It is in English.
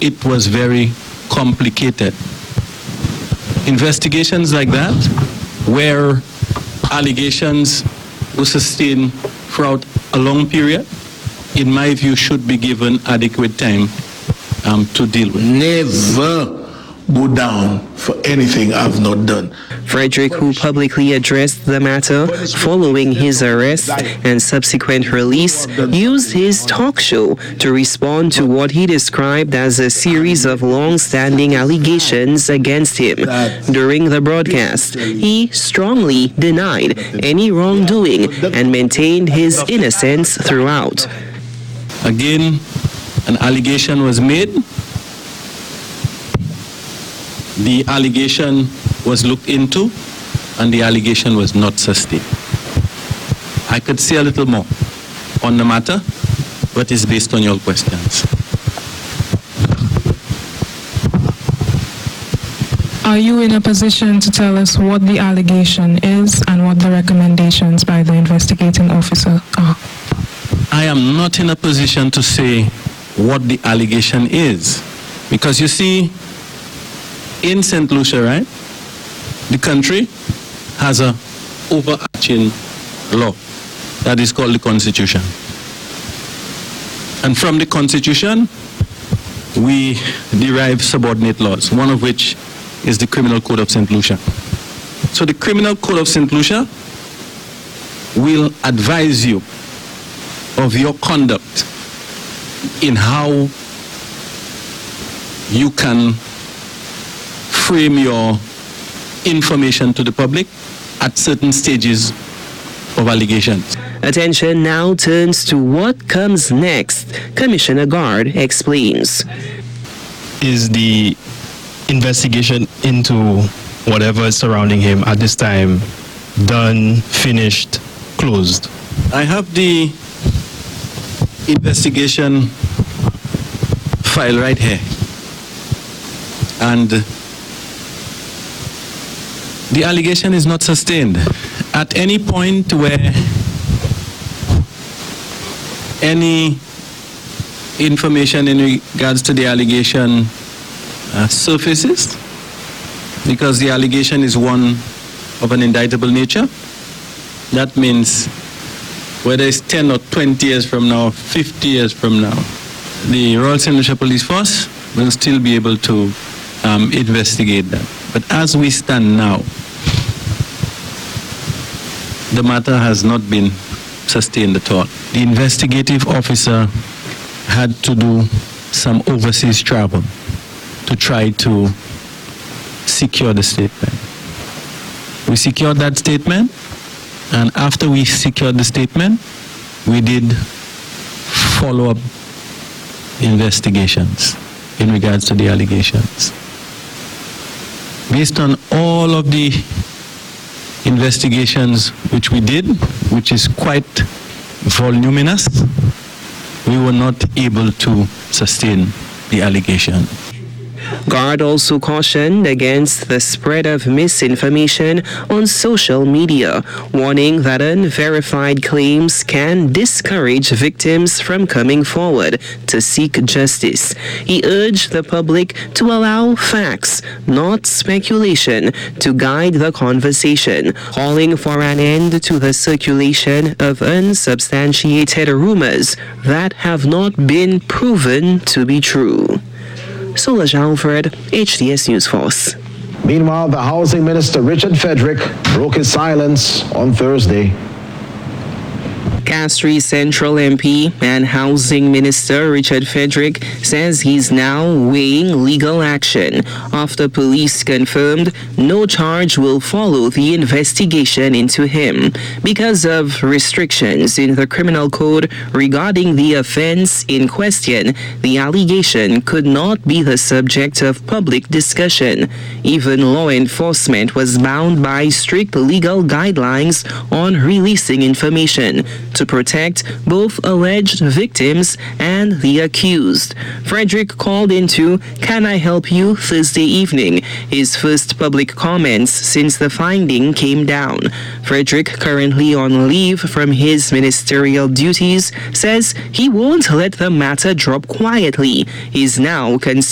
it was very complicated. Investigations like that, where allegations were sustained throughout a long period, in my view, should be given adequate time to deal with. Never go down for anything I've not done. Frederick, who publicly addressed the matter following his arrest and subsequent release, used his talk show to respond to what he described as a series of long-standing allegations against him. During the broadcast, he strongly denied any wrongdoing and maintained his innocence throughout. Again, an allegation was made. The allegation was looked into, and the allegation was not sustained. I could say a little more on the matter, but it's based on your questions. Are you in a position to tell us what the allegation is and what the recommendations by the investigating officer are? I am not in a position to say what the allegation is, because you see, in St. Lucia, right, the country has an overarching law that is called the Constitution. And from the Constitution, we derive subordinate laws, one of which is the Criminal Code of St. Lucia. So the Criminal Code of St. Lucia will advise you of your conduct in how you can frame your information to the public at certain stages of allegations. Attention now turns to what comes next. Commissioner Guard explains. Is the investigation into whatever is surrounding him at this time done, finished, closed? I have the investigation file right here. And the allegation is not sustained. At any point where any information in regards to the allegation surfaces, because the allegation is one of an indictable nature, that means whether it's 10 or 20 years from now, 50 years from now, the Royal St. Lucia Police Force will still be able to investigate that. But as we stand now, the matter has not been sustained at all. The investigative officer had to do some overseas travel to try to secure the statement. We secured that statement, and after we secured the statement, we did follow-up investigations in regards to the allegations. Based on all of the investigations which we did, which is quite voluminous, we were not able to sustain the allegation. Guard also cautioned against the spread of misinformation on social media, warning that unverified claims can discourage victims from coming forward to seek justice. He urged the public to allow facts, not speculation, to guide the conversation, calling for an end to the circulation of unsubstantiated rumors that have not been proven to be true. Solange Alfred, HDS News Force. Meanwhile, the Housing Minister Richard Frederick broke his silence on Thursday. Castries Central MP and Housing Minister Richard Frederick says he's now weighing legal action after police confirmed no charge will follow the investigation into him because of restrictions in the criminal code regarding the offense in question. The allegation could not be the subject of public discussion. Even law enforcement was bound by strict legal guidelines on releasing information to protect both alleged victims and the accused. Frederick called into Can I Help You Thursday evening, his first public comments since the finding came down. Frederick, currently on leave from his ministerial duties, says he won't let the matter drop quietly. He's now